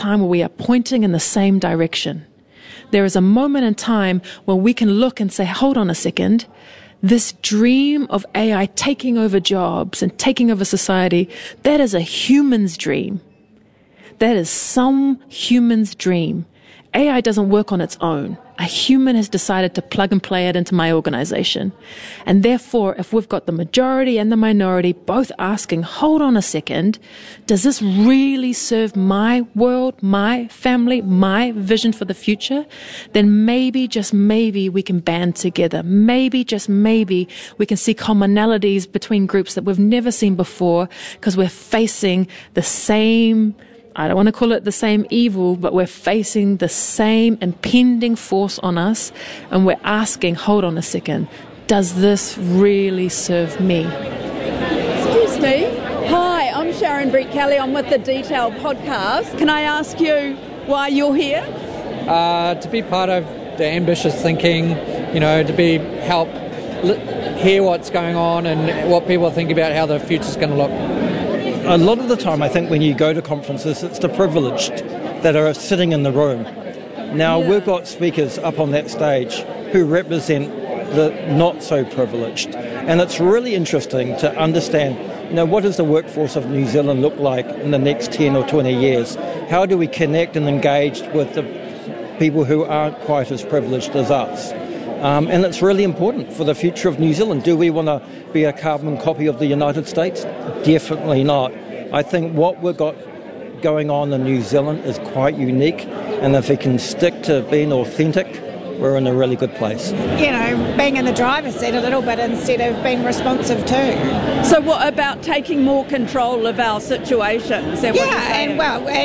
time where we are pointing in the same direction. There is a moment in time where we can look and say, hold on a second, this dream of AI taking over jobs and taking over society, that is a human's dream. That is some human's dream. AI doesn't work on its own. A human has decided to plug and play it into my organization. And therefore, if we've got the majority and the minority both asking, hold on a second, does this really serve my world, my family, my vision for the future? Then maybe, just maybe, we can band together. Maybe, just maybe, we can see commonalities between groups that we've never seen before because we're facing the same, I don't want to call it the same evil, but we're facing the same impending force on us, and we're asking, hold on a second, does this really serve me? Excuse me. Hi, I'm Sharon Brett-Kelly. I'm with the Detail podcast. Can I ask you why you're here? To be part of the ambitious thinking, to help hear what's going on and what people think about how the future's going to look. A lot of the time, I think when you go to conferences, it's the privileged that are sitting in the room. Now, we've got speakers up on that stage who represent the not-so-privileged. And it's really interesting to understand, what does the workforce of New Zealand look like in the next 10 or 20 years? How do we connect and engage with the people who aren't quite as privileged as us? And it's really important for the future of New Zealand. Do we want to be a carbon copy of the United States? Definitely not. I think what we've got going on in New Zealand is quite unique, and if we can stick to being authentic, we're in a really good place. Being in the driver's seat a little bit instead of being responsive too. So what about taking more control of our situation? Is that what you're saying?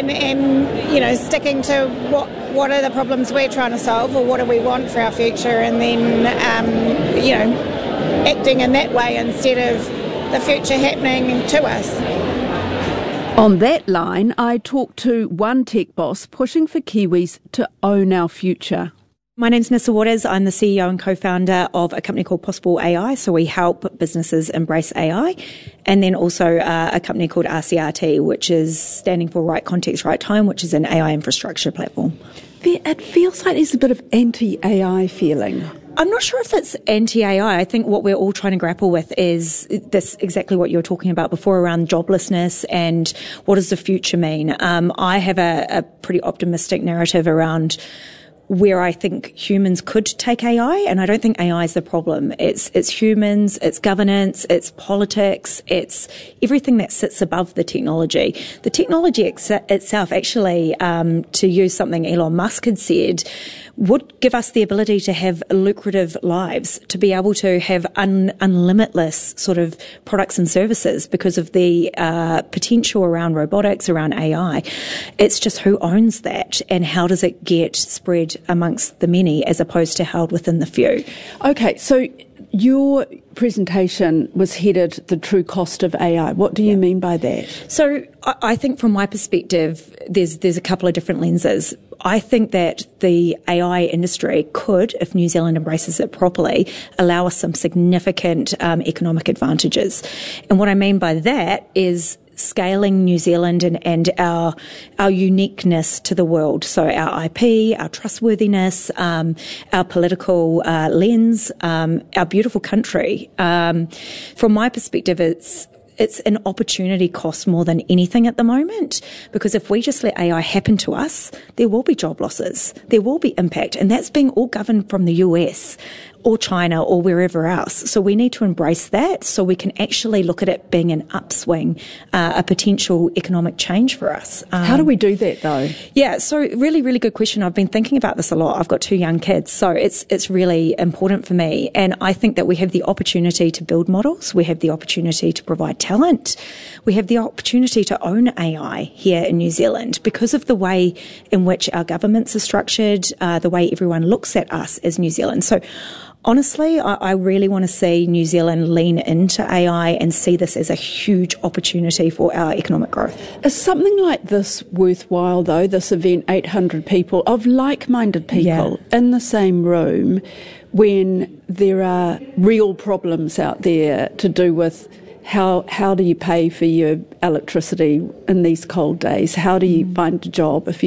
and sticking to what are the problems we're trying to solve, or what do we want for our future, and then acting in that way instead of the future happening to us. On that line, I talked to one tech boss pushing for Kiwis to own our future. My name's Nissa Waters. I'm the CEO and co-founder of a company called Possible AI. So we help businesses embrace AI. And then also a company called RCRT, which is standing for Right Context, Right Time, which is an AI infrastructure platform. It feels like there's a bit of anti-AI feeling. I'm not sure if it's anti-AI. I think what we're all trying to grapple with is this, exactly what you were talking about before, around joblessness and what does the future mean. I have a pretty optimistic narrative around where I think humans could take AI, and I don't think AI is the problem. It's humans, it's governance, it's politics, it's everything that sits above the technology. The technology itself, actually, to use something Elon Musk had said, would give us the ability to have lucrative lives, to be able to have unlimitless sort of products and services because of the potential around robotics, around AI. It's just who owns that, and how does it get spread amongst the many as opposed to held within the few. Okay, so your presentation was headed The True Cost of AI. What do you mean by that? So I think from my perspective, there's a couple of different lenses. I think that the AI industry could, if New Zealand embraces it properly, allow us some significant economic advantages. And what I mean by that is scaling New Zealand and our uniqueness to the world. So our IP, our trustworthiness, our political lens, our beautiful country. From my perspective, it's an opportunity cost more than anything at the moment, because if we just let AI happen to us, there will be job losses, there will be impact, and that's being all governed from the US or China or wherever else. So we need to embrace that so we can actually look at it being an upswing, a potential economic change for us. How do we do that though? Yeah, so really, really good question. I've been thinking about this a lot. I've got 2 young kids, so it's really important for me. And I think that we have the opportunity to build models. We have the opportunity to provide talent. We have the opportunity to own AI here in New Zealand because of the way in which our governments are structured, the way everyone looks at us as New Zealand. So honestly, I really want to see New Zealand lean into AI and see this as a huge opportunity for our economic growth. Is something like this worthwhile, though, this event, 800 people, of like-minded people in the same room, when there are real problems out there to do with how do you pay for your electricity in these cold days? How do you find a job if